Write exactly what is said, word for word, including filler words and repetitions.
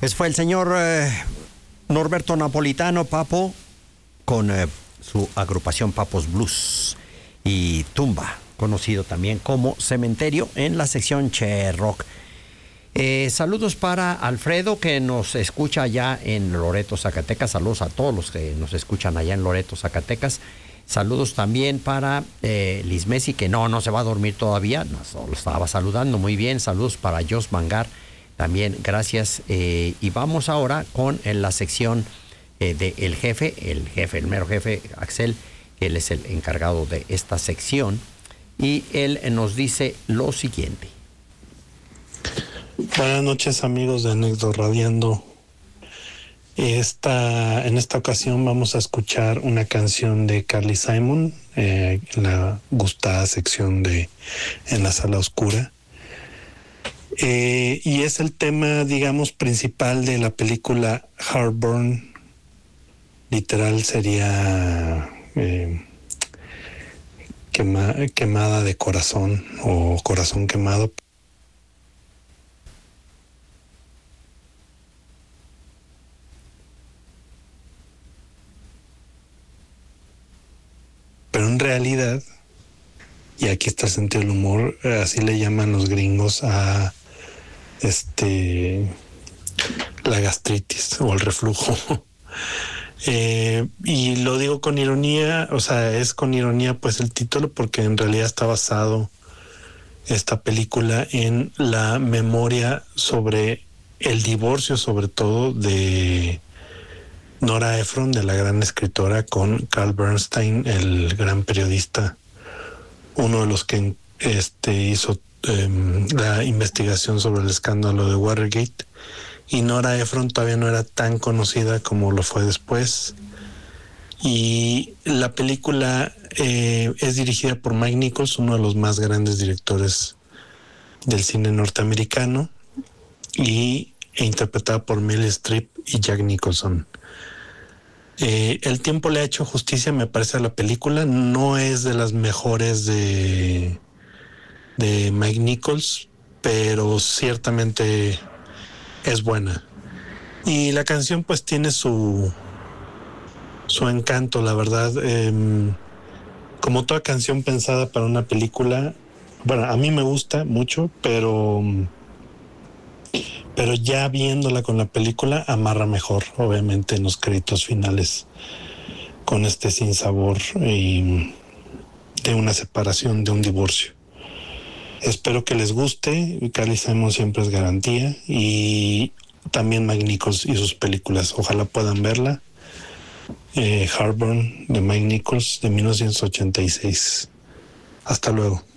Pues fue el señor eh, Norberto Napolitano, Papo, con eh, su agrupación Papos Blues y Tumba, conocido también como Cementerio, en la sección Che Rock. Eh, saludos para Alfredo, que nos escucha allá en Loreto, Zacatecas. Saludos a todos los que nos escuchan allá en Loreto, Zacatecas. Saludos también para eh, Liz Messi, que no, no se va a dormir todavía, no, solo estaba saludando. Muy bien, saludos para Jos Mangar, también gracias. Eh, y vamos ahora con en la sección eh, de El Jefe, el jefe, el mero jefe, Axel, él es el encargado de esta sección, y él nos dice lo siguiente. Buenas noches, amigos de Anécdota Radiando. Esta, en esta ocasión vamos a escuchar una canción de Carly Simon, eh, en la gustada sección de En la Sala Oscura. Eh, y es el tema, digamos, principal de la película Heartburn. Literal sería eh, quema, quemada de corazón o corazón quemado. Pero en realidad, y aquí está el sentido del humor, así le llaman los gringos a este la gastritis o el reflujo. eh, y lo digo con ironía, o sea, es con ironía pues el título, porque en realidad está basado esta película en la memoria sobre el divorcio, sobre todo de Nora Ephron, de la gran escritora, con Carl Bernstein, el gran periodista, uno de los que este, hizo eh, la investigación sobre el escándalo de Watergate. Y Nora Ephron todavía no era tan conocida como lo fue después. Y la película eh, es dirigida por Mike Nichols, uno de los más grandes directores del cine norteamericano, y e interpretada por Meryl Streep y Jack Nicholson. Eh, el tiempo le ha hecho justicia, me parece, a la película. No es de las mejores de, de Mike Nichols, pero ciertamente es buena. Y la canción pues tiene su, su encanto, la verdad. Eh, como toda canción pensada para una película, bueno, a mí me gusta mucho, pero... pero ya viéndola con la película amarra mejor, obviamente, en los créditos finales, con este sinsabor y de una separación, de un divorcio. Espero que les guste. Carly Simon siempre es garantía, y también Mike Nichols y sus películas, ojalá puedan verla. eh, Heartburn de Mike Nichols, de mil novecientos ochenta y seis. Hasta luego.